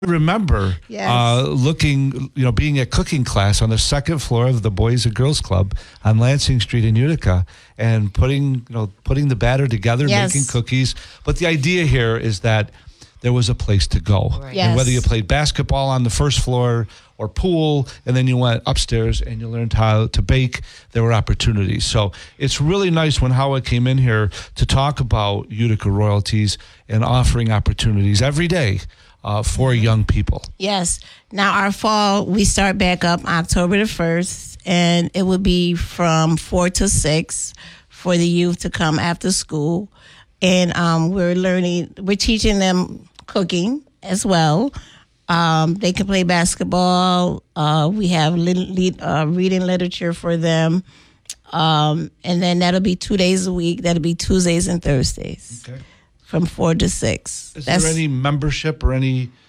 remember being at cooking class on the second floor of the Boys and Girls Club on Lansing Street in Utica and putting the batter together, making cookies. But the idea here is that there was a place to go. Right. Yes. And whether you played basketball on the first floor or pool, and then you went upstairs and you learned how to bake, there were opportunities. So it's really nice when Howard came in here to talk about Utica Royalties and offering opportunities every day for young people. Yes. Now our fall, we start back up October the 1st, and it will be from 4 to 6 for the youth to come after school. And we're teaching them cooking as well. They can play basketball. We have reading literature for them. And then that'll be 2 days a week. That'll be Tuesdays and Thursdays. Okay. From 4 to 6. Is there any membership or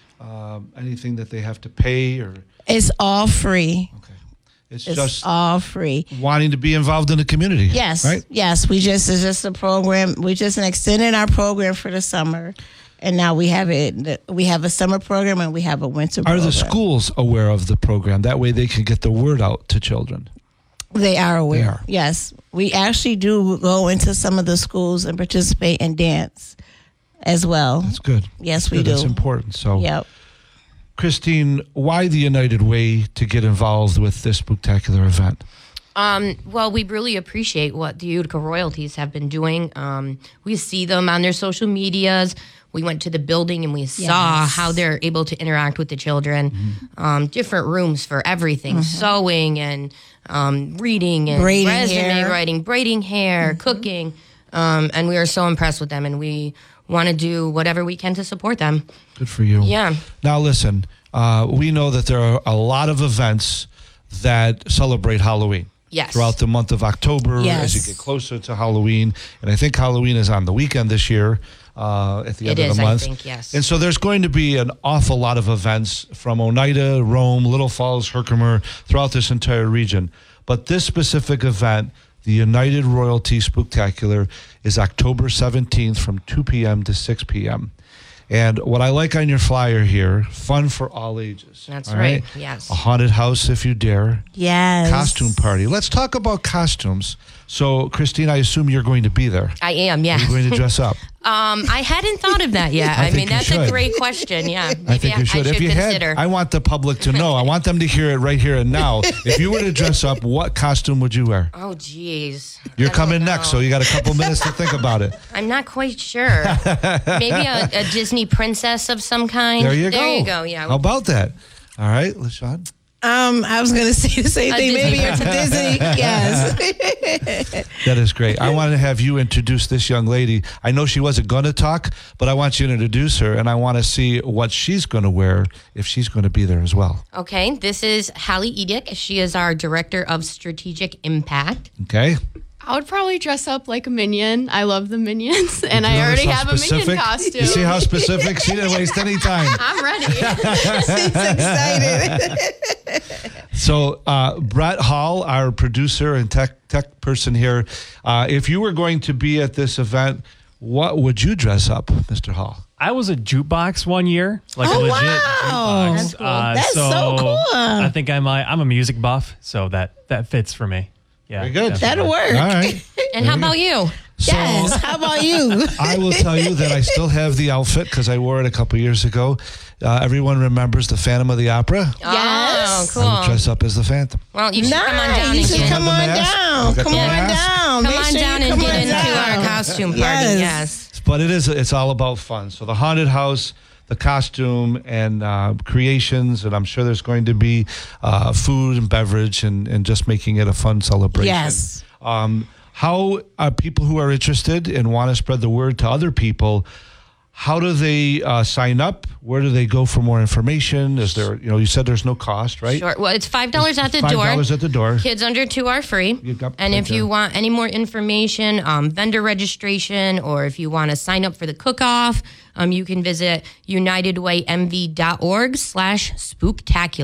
anything that they have to pay? Or it's all free. Okay, it's just all free. Wanting to be involved in the community. Yes, right? Yes. It's just a program. We just extended our program for the summer, and now we have it. We have a summer program and we have a winter program. Are the schools aware of the program? That way, they can get the word out to children. They are aware. Yes, we actually do go into some of the schools and participate in dance as well. That's good. Yes, we do. That's important. So, yep. Christine, why the United Way to get involved with this spectacular event? Well, we really appreciate what the Utica Royalties have been doing. We see them on their social medias. We went to the building and we saw how they're able to interact with the children. Mm-hmm. Different rooms for everything, sewing and reading and resume writing, braiding hair, cooking. And we are so impressed with them, and we want to do whatever we can to support them. Good for you. Yeah. Now, listen, we know that there are a lot of events that celebrate Halloween. Yes. Throughout the month of October, as you get closer to Halloween. And I think Halloween is on the weekend this year at the end of the month. I think, yes. And so there's going to be an awful lot of events from Oneida, Rome, Little Falls, Herkimer, throughout this entire region. But this specific event, the United Royalty Spooktacular, is October 17th from 2 p.m. to 6 p.m. And what I like on your flyer here, fun for all ages. That's right. Yes. A haunted house if you dare. Yes. Costume party. Let's talk about costumes. So, Christine, I assume you're going to be there. I am, yes. Are you going to dress up? I hadn't thought of that yet. I mean, that's a great question. Yeah. I think you should. If you consider. I want the public to know. I want them to hear it right here and now. If you were to dress up, what costume would you wear? Oh, geez. You're coming next, so you got a couple minutes to think about it. I'm not quite sure. Maybe a Disney princess of some kind. There you go. There you go, yeah. How about that? All right, LaShawn. I was going to say the same thing. Maybe it's a Disney. Yes. That is great. I want to have you introduce this young lady. I know she wasn't going to talk, but I want you to introduce her, and I want to see what she's going to wear if she's going to be there as well. Okay. This is Hallie Edick. She is our Director of Strategic Impact. Okay. I would probably dress up like a Minion. I love the Minions, and I already have a Minion costume. You see how specific? She didn't waste any time. I'm ready. She's excited. So, Brett Hall, our producer and tech person here, if you were going to be at this event, what would you dress up, Mr. Hall? I was a jukebox one year, like a legit jukebox. That's cool. That's so cool. I think I'm a music buff, so that fits for me. Yeah, very good. That'll work. All right. And how about you? Yes. How about you? I will tell you that I still have the outfit because I wore it a couple years ago. Everyone remembers the Phantom of the Opera. Yes. Oh, cool. I would dress up as the Phantom. Well, you should come on down You and should get come on down. Come on down. Come on down and get into our costume party. Yes. But it's all about fun. So the haunted house, the costume, and creations, and I'm sure there's going to be food and beverage and just making it a fun celebration. Yes. How are people who are interested and want to spread the word to other people, how do they sign up? Where do they go for more information? Is there, you said there's no cost, right? Sure. Well, it's $5 at the door. $5 at the door. Kids under 2 are free. And if you want any more information, vendor registration, or if you want to sign up for the cook-off, you can visit unitedwaymv.org/spooktacular.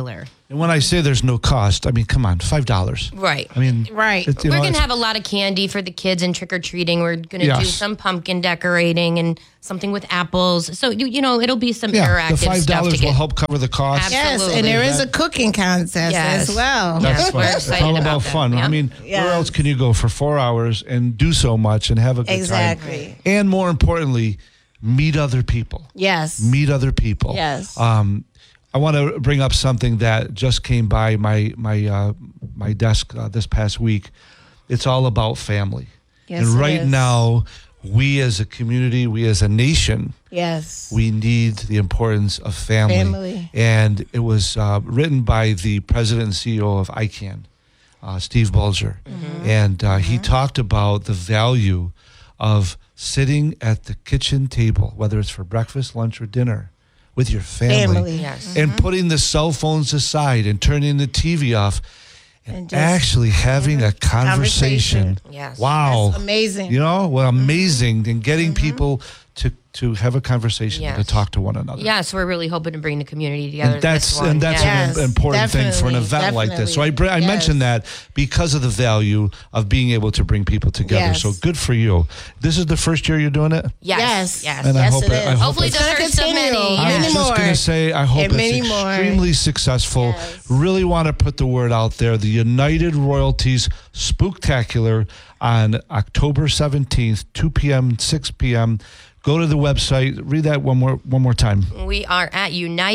And when I say there's no cost, I mean, come on, $5. Right. I mean, Right. We're going to have a lot of candy for the kids and trick-or-treating. We're going to do some pumpkin decorating and something with apples. So, it'll be some interactive the $5 stuff to will get. help cover the cost. Yes, Absolutely. and there is a cooking contest as well. That's Yes, fun. we're It's excited all about about that. fun. Yeah. I mean, Yes. where else can you go for 4 hours and do so much and have a good time? Exactly. And more importantly, meet other people. Yes. Meet other people. Yes. I want to bring up something that just came by my desk this past week. It's all about family. Yes, and it right is. now, we as a community, we as a nation, Yes. we need the importance of family. Family. And it was written by the president and CEO of ICANN, Steve Bulger. Mm-hmm. And he talked about the value of sitting at the kitchen table, whether it's for breakfast, lunch, or dinner, with your family. Yes. And putting the cell phones aside and turning the TV off and just actually having a conversation. Yes. Wow. That's amazing. Amazing. And getting people to have a conversation, Yes. to talk to one another. Yes, we're really hoping to bring the community together. And that's this one. and that's Yes. an important thing for an event like this. So I Definitely. mentioned that because of the value of being able to bring people together. Yes. So good for you. This is the first year you're doing it? Yes. Yes. And I Yes, hope it it- I is. hope Hopefully it's- the It's first gonna of many. continue. I Many was just more. going to say, I hope And many it's more. extremely successful. Yes. Really want to put the word out there. The United Royalties Spooktacular on October 17th, 2 p.m., 6 p.m. Go to the website. Read that one more time. We are at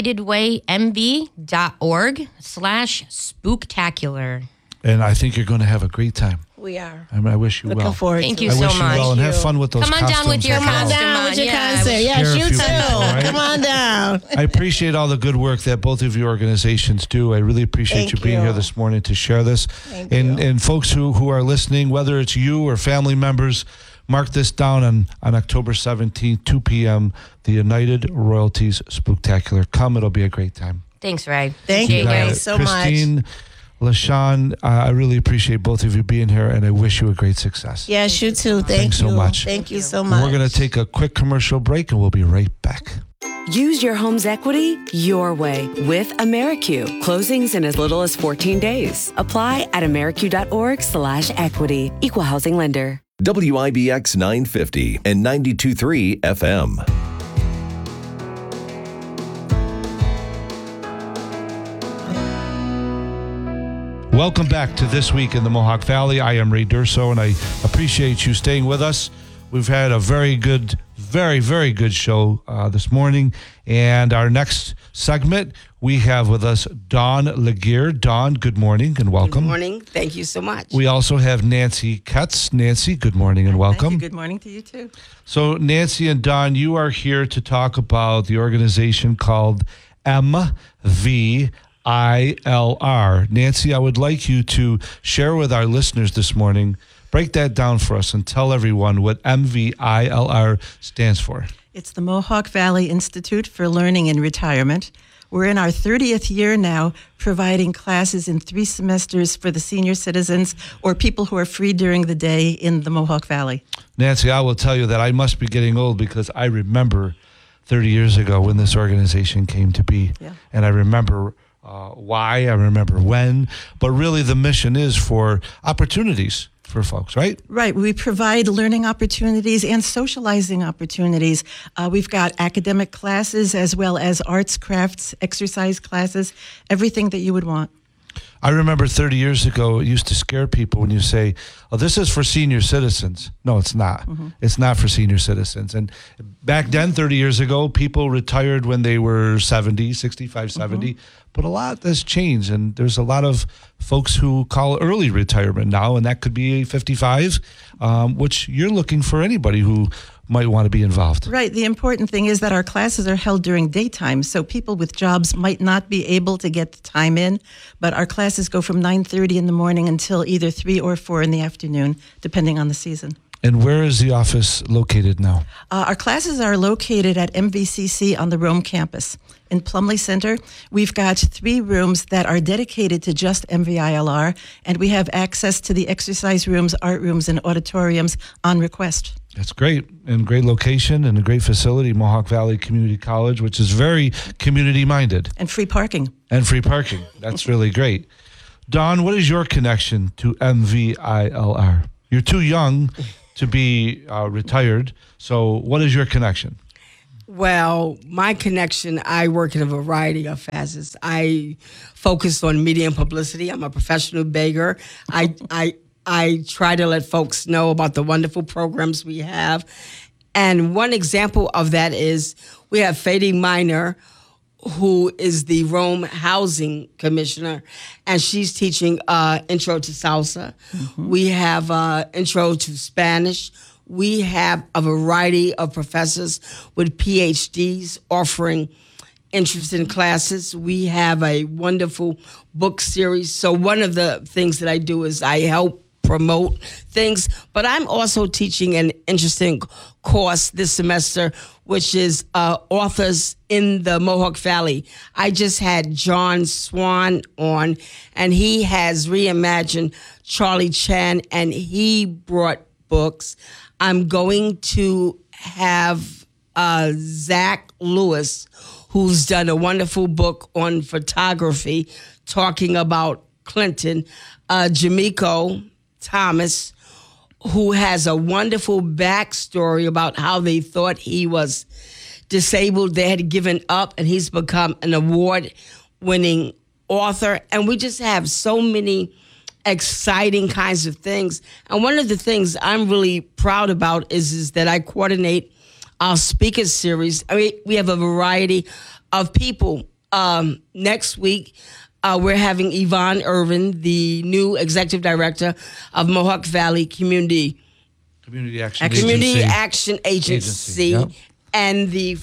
unitedwaymb.org/spooktacular. And I think you're going to have a great time. We are. I wish you Looking well. forward Thank to you I it. so wish you much. well and have fun with those Come on down costumes. with your as Come on well. costume. down with your Yeah. concert. Yes, Share a you few too. people, right? Come on down. I appreciate all the good work that both of your organizations do. I really appreciate Thank you being you. here this morning to share this. Thank and you. and folks who are listening, whether it's you or family members, mark this down on October 17th, 2 p.m., the United Royalties Spooktacular. Come, it'll be a great time. Thanks, Ray. Thank Appreciate you, got Ray, it. so much. Christine, LaShawn, I really appreciate both of you being here, and I wish you a great success. Yes, you too. Thank Thanks you so much. Thank you so And much. we're going to take a quick commercial break, and we'll be right back. Use your home's equity your way with AmeriQ. Closings in as little as 14 days. Apply at ameriq.org/equity. Equal housing lender. WIBX 950 and 92.3 FM. Welcome back to This Week in the Mohawk Valley. I am Ray Durso, and I appreciate you staying with us. We've had a very good, very, very good show this morning. And our next segment, we have with us Dawn Laguerre. Dawn, good morning and welcome. Good morning. Thank you so much. We also have Nancy Ketz. Nancy, good morning and welcome. Thank you. Good morning to you too. So Nancy and Dawn, you are here to talk about the organization called MVILR. Nancy, I would like you to share with our listeners this morning, break that down for us and tell everyone what MVILR stands for. It's the Mohawk Valley Institute for Learning in Retirement. We're in our 30th year now, providing classes in 3 semesters for the senior citizens or people who are free during the day in the Mohawk Valley. Nancy, I will tell you that I must be getting old because I remember 30 years ago when this organization came to be. Yeah. And I remember why, I remember when, but really the mission is for opportunities for folks, right? Right. We provide learning opportunities and socializing opportunities. We've got academic classes as well as arts, crafts, exercise classes, everything that you would want. I remember 30 years ago, it used to scare people when you say, oh, this is for senior citizens. No, it's not. Mm-hmm. It's not for senior citizens. And back then, 30 years ago, people retired when they were 70, 65, 70. But a lot has changed, and there's a lot of folks who call early retirement now, and that could be 55, which you're looking for anybody who might want to be involved. Right. The important thing is that our classes are held during daytime, so people with jobs might not be able to get the time in, but our classes go from 9:30 in the morning until either 3 or 4 in the afternoon, depending on the season. And where is the office located now? Our classes are located at MVCC on the Rome campus in Plumley Center. We've got 3 rooms that are dedicated to just MVILR, and we have access to the exercise rooms, art rooms, and auditoriums on request. That's great, and great location and a great facility, Mohawk Valley Community College, which is very community-minded. And free parking. And free parking. That's really great. Dawn, what is your connection to MVILR? You're too young to be retired, so what is your connection? Well, my connection, I work in a variety of facets. I focus on media and publicity. I'm a professional beggar. I try to let folks know about the wonderful programs we have. And one example of that is we have Fady Minor, who is the Rome Housing Commissioner, and she's teaching Intro to Salsa. Mm-hmm. We have Intro to Spanish. We have a variety of professors with PhDs offering interesting classes. We have a wonderful book series. So one of the things that I do is I help promote things, but I'm also teaching an interesting course this semester, which is authors in the Mohawk Valley. I just had John Swan on, and he has reimagined Charlie Chan, and he brought books. I'm going to have Zach Lewis, who's done a wonderful book on photography, talking about Clinton, Jamiko Thomas, who has a wonderful backstory about how they thought he was disabled. They had given up, and he's become an award-winning author. And we just have so many exciting kinds of things. And one of the things I'm really proud about is that I coordinate our speaker series. I mean, we have a variety of people. Next week, we're having Yvonne Irvin, the new executive director of Mohawk Valley Community Action Agency, yep. And the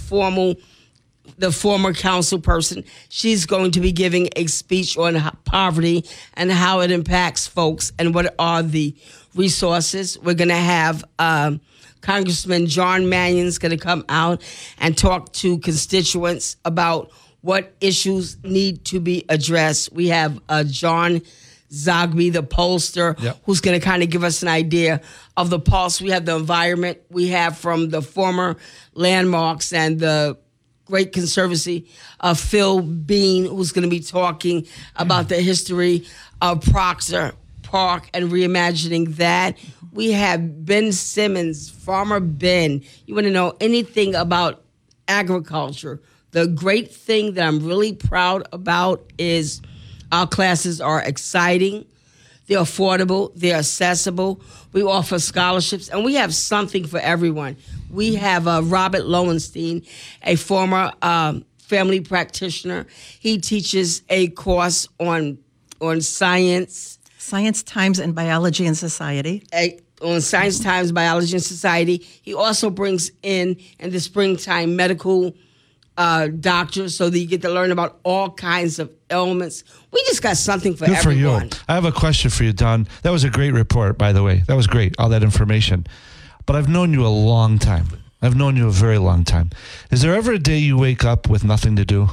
former council person. She's going to be giving a speech on poverty and how it impacts folks and what are the resources. We're going to have Congressman John Mannion's going to come out and talk to constituents about what issues need to be addressed. We have John Zogby, the pollster, yep. Who's going to kind of give us an idea of the pulse. We have the environment. We have from the former landmarks and the great conservancy, Phil Bean, who's going to be talking about the history of Proctor Park and reimagining that. We have Ben Simmons, Farmer Ben. You want to know anything about agriculture? The great thing that I'm really proud about is our classes are exciting, they're affordable, they're accessible. We offer scholarships, and we have something for everyone. We have Robert Lowenstein, a former family practitioner. He teaches a course on science. Science, Times, and Biology and Society. On Science, Times, Biology, and Society. He also brings in the springtime, medical doctors, so that you get to learn about all kinds of ailments. We just got something for everyone. Good for you. I have a question for you, Don. That was a great report, by the way. That was great, all that information. But I've known you a long time. I've known you a very long time. Is there ever a day you wake up with nothing to do?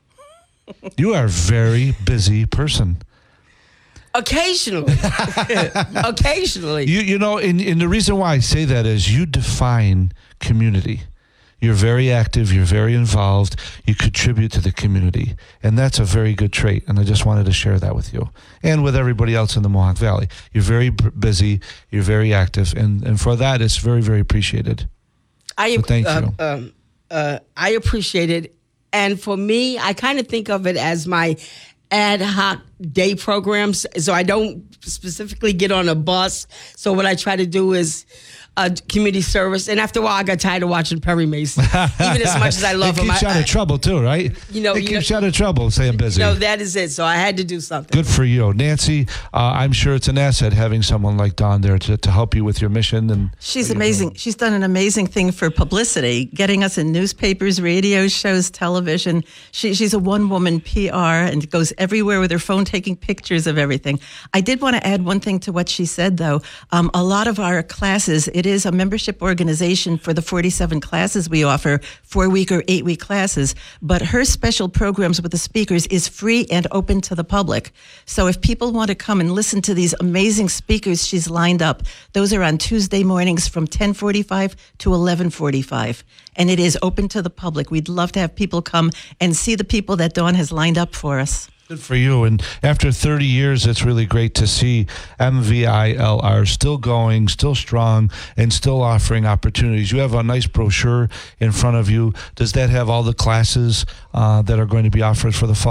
You are a very busy person. Occasionally. Occasionally. You know, and the reason why I say that is you define community. You're very active. You're very involved. You contribute to the community. And that's a very good trait. And I just wanted to share that with you and with everybody else in the Mohawk Valley. You're very busy. You're very active. And for that, it's very, very appreciated. So thank you. I appreciate it. And for me, I kind of think of it as my ad hoc day programs. So I don't specifically get on a bus. So what I try to do is community service. And after a while, I got tired of watching Perry Mason. Even as much as I love him. It keeps you out of trouble, too, right? It keeps you out of trouble, saying busy. No, that is it. So I had to do something. Good for you. Nancy, I'm sure it's an asset having someone like Dawn there to help you with your mission. And she's amazing. She's done an amazing thing for publicity, getting us in newspapers, radio shows, television. She's a one-woman PR and goes everywhere with her phone taking pictures of everything. I did want to add one thing to what she said, though. A lot of our classes, it It is a membership organization for the 47 classes we offer, 4-week or 8-week classes. But her special programs with the speakers is free and open to the public. So if people want to come and listen to these amazing speakers she's lined up, those are on Tuesday mornings from 10:45 to 11:45. And it is open to the public. We'd love to have people come and see the people that Dawn has lined up for us. Good for you. And after 30 years, it's really great to see MVILR still going, still strong, and still offering opportunities. You have a nice brochure in front of you. Does that have all the classes that are going to be offered for the fall?